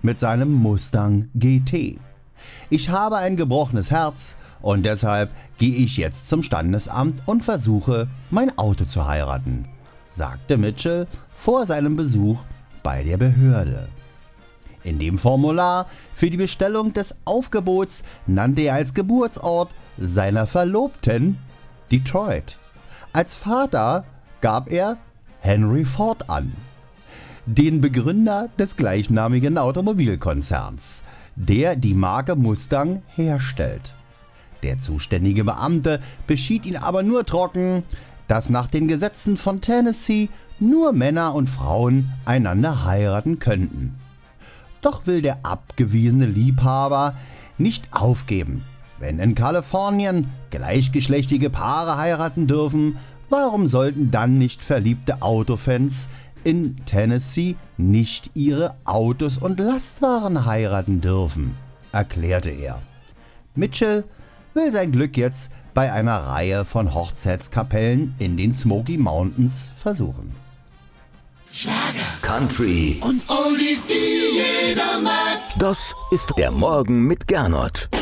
mit seinem Mustang GT. Ich habe ein gebrochenes Herz und deshalb gehe ich jetzt zum Standesamt und versuche, mein Auto zu heiraten, sagte Mitchell vor seinem Besuch bei der Behörde. In dem Formular für die Bestellung des Aufgebots nannte er als Geburtsort seiner Verlobten Detroit. Als Vater gab er Henry Ford an, den Begründer des gleichnamigen Automobilkonzerns, der die Marke Mustang herstellt. Der zuständige Beamte beschied ihn aber nur trocken, dass nach den Gesetzen von Tennessee nur Männer und Frauen einander heiraten könnten. Doch will der abgewiesene Liebhaber nicht aufgeben. Wenn in Kalifornien gleichgeschlechtliche Paare heiraten dürfen, warum sollten dann nicht verliebte Autofans in Tennessee nicht ihre Autos und Lastwagen heiraten dürfen, erklärte er. Mitchell will sein Glück jetzt bei einer Reihe von Hochzeitskapellen in den Smoky Mountains versuchen. Schlager, Country und Oldies, die jeder mag. Das ist der Morgen mit Gernot.